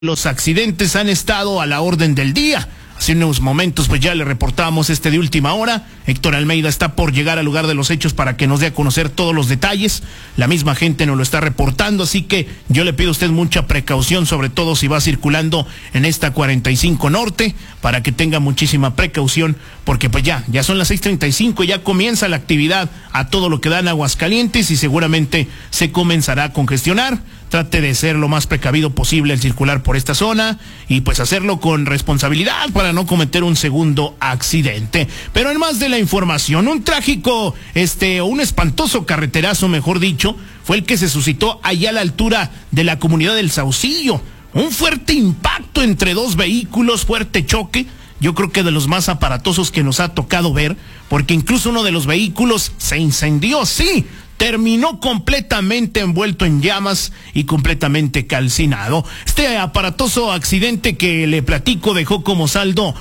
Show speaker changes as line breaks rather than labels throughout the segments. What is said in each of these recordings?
Los accidentes han estado a la orden del día. Hace unos momentos pues ya le reportamos de última hora. Héctor Almeida está por llegar al lugar de los hechos para que nos dé a conocer todos los detalles. La misma gente nos lo está reportando, así que yo le pido a usted mucha precaución, sobre todo si va circulando en esta 45 Norte, para que tenga muchísima precaución, porque pues ya son las 6:35, ya comienza la actividad a todo lo que da en Aguascalientes y seguramente se comenzará a congestionar. Trate de ser lo más precavido posible al circular por esta zona y pues hacerlo con responsabilidad para no cometer un segundo accidente. Pero en más de la información, un trágico, un espantoso carreterazo, mejor dicho, fue el que se suscitó allá a la altura de la comunidad del Saucillo. Un fuerte impacto entre dos vehículos, fuerte choque. Yo creo que de los más aparatosos que nos ha tocado ver, porque incluso uno de los vehículos se incendió, sí, terminó completamente envuelto en llamas y completamente calcinado. Este aparatoso accidente que le platico dejó como saldo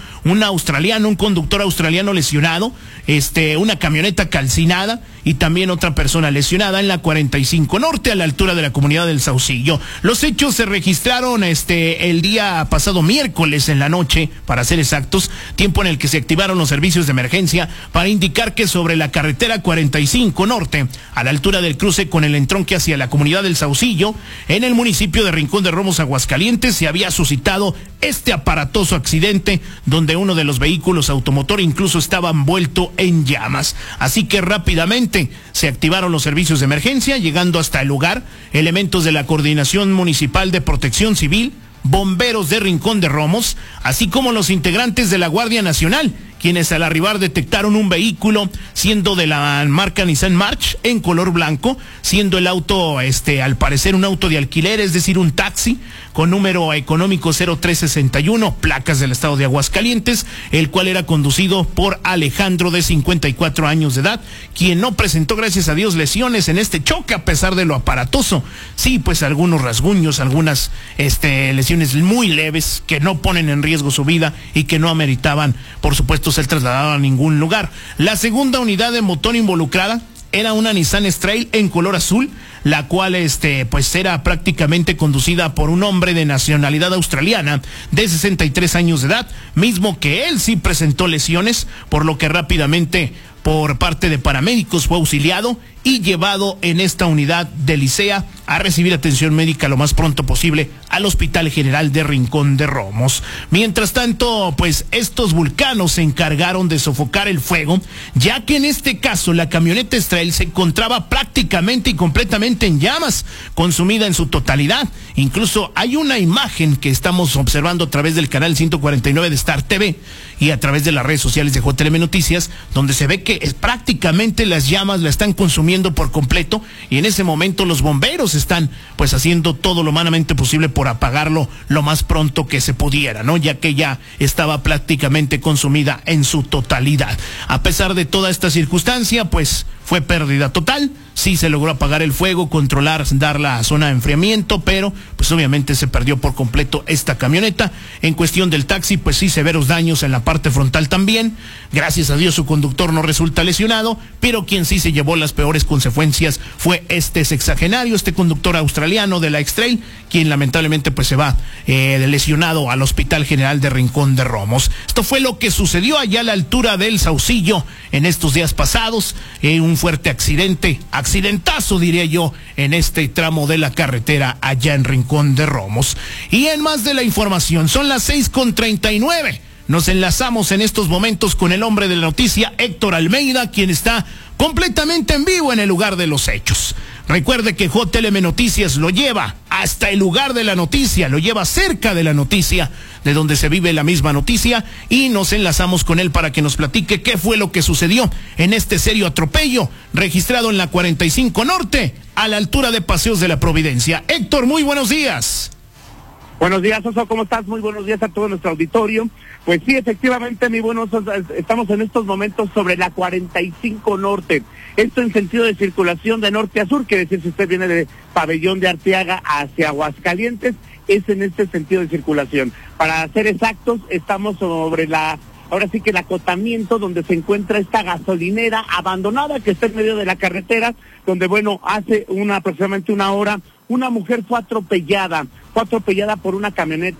un conductor australiano lesionado, una camioneta calcinada y también otra persona lesionada en la 45 Norte a la altura de la comunidad del Saucillo. Los hechos se registraron el día pasado miércoles en la noche, para ser exactos, tiempo en el que se activaron los servicios de emergencia para indicar que sobre la carretera 45 Norte, a la altura del cruce con el entronque hacia la comunidad del Saucillo, en el municipio de Rincón de Romos, Aguascalientes, se había suscitado este aparatoso accidente donde uno de los vehículos automotor incluso estaba envuelto en llamas. Así que rápidamente se activaron los servicios de emergencia, llegando hasta el lugar elementos de la Coordinación Municipal de Protección Civil, bomberos de Rincón de Romos, así como los integrantes de la Guardia Nacional, quienes al arribar detectaron un vehículo siendo de la marca Nissan March en color blanco, siendo el auto al parecer un auto de alquiler, es decir, un taxi con número económico 0361, placas del estado de Aguascalientes, el cual era conducido por Alejandro, de 54 años de edad, quien no presentó, gracias a Dios, lesiones en este choque a pesar de lo aparatoso. Sí, pues algunos rasguños, algunas lesiones muy leves que no ponen en riesgo su vida y que no ameritaban, por supuesto, ser trasladado a ningún lugar. La segunda unidad de motor involucrada era una Nissan S-Trail en color azul, la cual pues era prácticamente conducida por un hombre de nacionalidad australiana de 63 años de edad, mismo que él sí presentó lesiones, por lo que rápidamente por parte de paramédicos fue auxiliado y llevado en esta unidad de Licea a recibir atención médica lo más pronto posible al Hospital General de Rincón de Romos. Mientras tanto, pues estos vulcanos se encargaron de sofocar el fuego, ya que en este caso la camioneta S-Trail se encontraba prácticamente y completamente en llamas, consumida en su totalidad. Incluso hay una imagen que estamos observando a través del canal 149 de Star TV y a través de las redes sociales de JLM Noticias, donde se ve que prácticamente las llamas la están consumiendo por completo, y en ese momento los bomberos están pues haciendo todo lo humanamente posible por apagarlo lo más pronto que se pudiera, ¿no? Ya que ya estaba prácticamente consumida en su totalidad. A pesar de toda esta circunstancia, pues fue pérdida total. Sí se logró apagar el fuego, controlar, dar la zona de enfriamiento, pero pues obviamente se perdió por completo esta camioneta. En cuestión del taxi, pues sí, severos daños en la parte frontal también. Gracias a Dios su conductor no resulta lesionado, pero quien sí se llevó las peores consecuencias fue este sexagenario, este conductor australiano de la X-Trail, quien lamentablemente pues se va lesionado al Hospital General de Rincón de Romos. Esto fue lo que sucedió allá a la altura del Saucillo en estos días pasados. Un fuerte accidentazo diría yo, en este tramo de la carretera allá en Rincón de Romos. Y en más de la información, son las 6:39. Nos enlazamos en estos momentos con el hombre de la noticia, Héctor Almeida, quien está completamente en vivo en el lugar de los hechos. Recuerde que JLM Noticias lo lleva hasta el lugar de la noticia, lo lleva cerca de la noticia, de donde se vive la misma noticia, y nos enlazamos con él para que nos platique qué fue lo que sucedió en este serio atropello registrado en la 45 Norte, a la altura de Paseos de la Providencia. Héctor, muy buenos días.
Buenos días, Oso, ¿cómo estás? Muy buenos días a todo nuestro auditorio. Pues sí, efectivamente, mi buen Oso, estamos en estos momentos sobre la 45 Norte. Esto en sentido de circulación de norte a sur, quiere decir si usted viene de Pabellón de Arteaga hacia Aguascalientes, es en este sentido de circulación. Para ser exactos, estamos sobre ahora sí que el acotamiento donde se encuentra esta gasolinera abandonada que está en medio de la carretera, donde hace aproximadamente una hora, una mujer fue atropellada fue atropellada por una camioneta.